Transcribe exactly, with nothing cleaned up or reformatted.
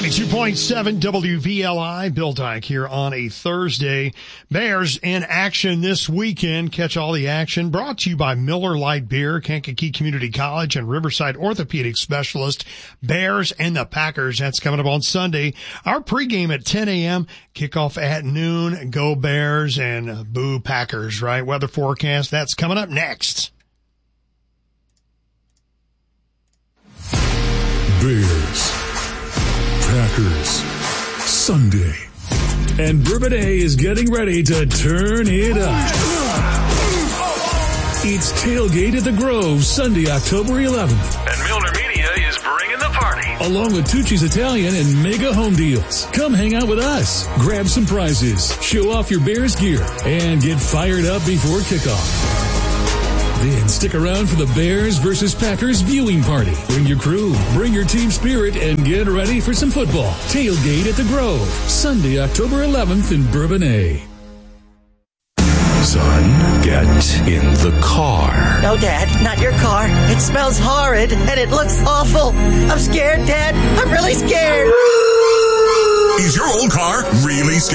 ninety-two point seven W V L I, Bill Dyke here on a Thursday. Bears in action this weekend. Catch all the action. Brought to you by Miller Lite Beer, Kankakee Community College, and Riverside Orthopedic Specialist. Bears and the Packers. That's coming up on Sunday. Our pregame at ten a.m., kickoff at noon. Go Bears and boo Packers, right? Weather forecast, that's coming up next. Bears, Packers, Sunday. And Bourbonnais is getting ready to turn it up. It's Tailgate at the Grove, Sunday, October eleventh. And Milner Media is bringing the party. Along with Tucci's Italian and Mega Home Deals. Come hang out with us, grab some prizes, show off your Bears gear, and get fired up before kickoff. Then stick around for the Bears versus Packers viewing party. Bring your crew, bring your team spirit, and get ready for some football. Tailgate at the Grove, Sunday, October eleventh in Bourbonnais. Son, get in the car. No, Dad, not your car. It smells horrid, and it looks awful. I'm scared, Dad. I'm really scared. Is your old car really scary?